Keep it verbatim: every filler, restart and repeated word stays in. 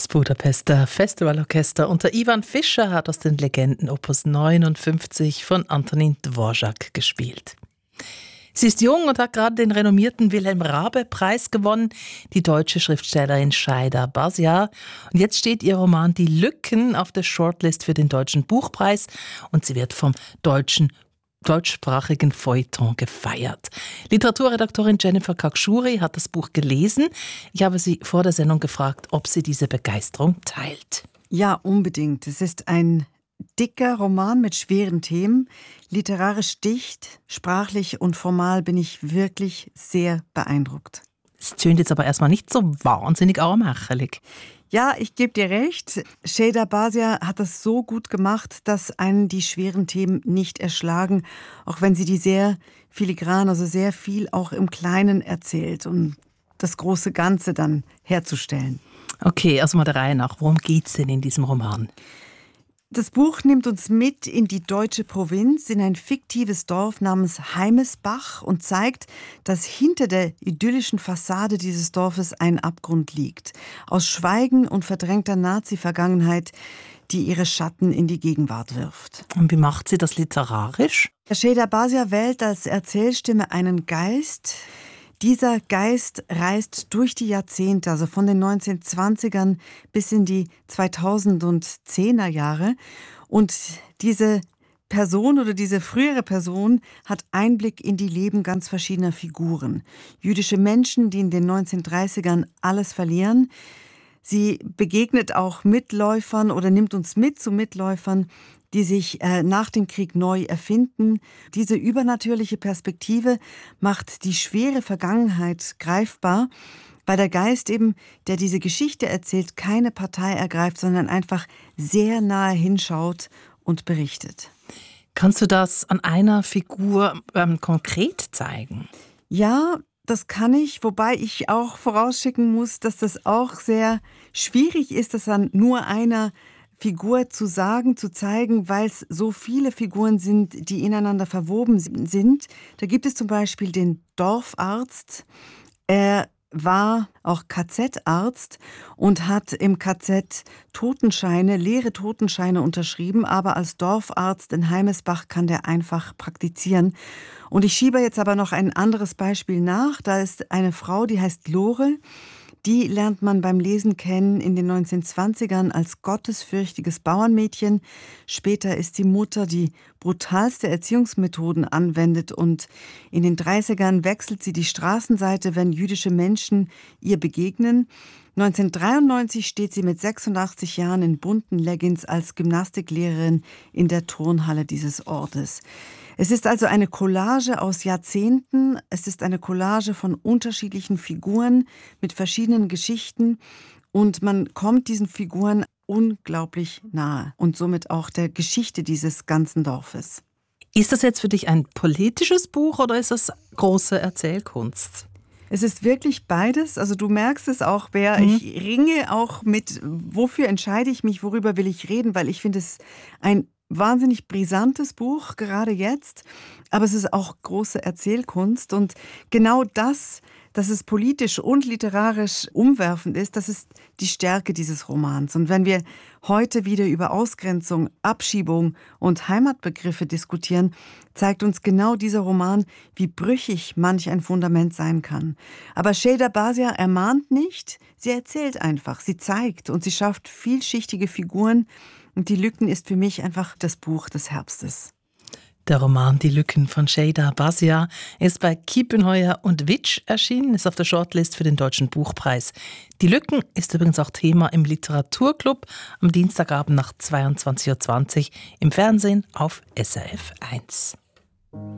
Das Budapester Festivalorchester unter Ivan Fischer hat aus den Legenden Opus neunundfünfzig von Antonín Dvořák gespielt. Sie ist jung und hat gerade den renommierten Wilhelm-Raabe-Preis gewonnen, die deutsche Schriftstellerin Şeyda Bazia. Und jetzt steht ihr Roman Die Lücken auf der Shortlist für den Deutschen Buchpreis und sie wird vom deutschen deutschsprachigen Feuilleton gefeiert. Literaturredaktorin Jennifer Kakshuri hat das Buch gelesen. Ich habe sie vor der Sendung gefragt, ob sie diese Begeisterung teilt. Ja, unbedingt. Es ist ein dicker Roman mit schweren Themen. Literarisch dicht, sprachlich und formal bin ich wirklich sehr beeindruckt. Es tönt jetzt aber erstmal nicht so wahnsinnig armachelig. Ja, ich gebe dir recht. Şeyda Bazia hat das so gut gemacht, dass einen die schweren Themen nicht erschlagen, auch wenn sie die sehr filigran, also sehr viel auch im Kleinen erzählt, um das große Ganze dann herzustellen. Okay, also mal der Reihe nach. Worum geht's denn in diesem Roman? Das Buch nimmt uns mit in die deutsche Provinz, in ein fiktives Dorf namens Heimesbach und zeigt, dass hinter der idyllischen Fassade dieses Dorfes ein Abgrund liegt. Aus Schweigen und verdrängter Nazi-Vergangenheit, die ihre Schatten in die Gegenwart wirft. Und wie macht sie das literarisch? Şeyda Bazia wählt als Erzählstimme einen Geist. Dieser Geist reist durch die Jahrzehnte, also von den neunzehnhundertzwanzigern bis in die zweitausendzehner Jahre. Und diese Person oder diese frühere Person hat Einblick in die Leben ganz verschiedener Figuren. Jüdische Menschen, die in den neunzehnhundertdreißigern alles verlieren. Sie begegnet auch Mitläufern oder nimmt uns mit zu Mitläufern, die sich äh, nach dem Krieg neu erfinden. Diese übernatürliche Perspektive macht die schwere Vergangenheit greifbar, weil der Geist eben, der diese Geschichte erzählt, keine Partei ergreift, sondern einfach sehr nahe hinschaut und berichtet. Kannst du das an einer Figur ähm, konkret zeigen? Ja, das kann ich, wobei ich auch vorausschicken muss, dass das auch sehr schwierig ist, das an nur einer Figur zu sagen, zu zeigen, weil es so viele Figuren sind, die ineinander verwoben sind. Da gibt es zum Beispiel den Dorfarzt. Er war auch K Z-Arzt und hat im K Z Totenscheine, leere Totenscheine unterschrieben, aber als Dorfarzt in Heimesbach kann der einfach praktizieren. Und ich schiebe jetzt aber noch ein anderes Beispiel nach. Da ist eine Frau, die heißt Lore. Die lernt man beim Lesen kennen in den neunzehnhundertzwanzigern als gottesfürchtiges Bauernmädchen. Später ist sie Mutter, die brutalste Erziehungsmethoden anwendet und in den dreißigern wechselt sie die Straßenseite, wenn jüdische Menschen ihr begegnen. neunzehnhundertdreiundneunzig steht sie mit sechsundachtzig Jahren in bunten Leggings als Gymnastiklehrerin in der Turnhalle dieses Ortes. Es ist also eine Collage aus Jahrzehnten, es ist eine Collage von unterschiedlichen Figuren mit verschiedenen Geschichten und man kommt diesen Figuren unglaublich nahe und somit auch der Geschichte dieses ganzen Dorfes. Ist das jetzt für dich ein politisches Buch oder ist das große Erzählkunst? Es ist wirklich beides. Also du merkst es auch, Bea. Mhm. Ich ringe auch mit, wofür entscheide ich mich, worüber will ich reden, weil ich finde es ein wahnsinnig brisantes Buch, gerade jetzt. Aber es ist auch große Erzählkunst. Und genau das, dass es politisch und literarisch umwerfend ist, das ist die Stärke dieses Romans. Und wenn wir heute wieder über Ausgrenzung, Abschiebung und Heimatbegriffe diskutieren, zeigt uns genau dieser Roman, wie brüchig manch ein Fundament sein kann. Aber Şeyda Bazia ermahnt nicht, sie erzählt einfach, sie zeigt und sie schafft vielschichtige Figuren. Und Die Lücken ist für mich einfach das Buch des Herbstes. Der Roman Die Lücken von Şeyda Bazia ist bei Kiepenheuer und Witsch erschienen, ist auf der Shortlist für den Deutschen Buchpreis. Die Lücken ist übrigens auch Thema im Literaturclub am Dienstagabend nach zweiundzwanzig Uhr zwanzig im Fernsehen auf S R F eins.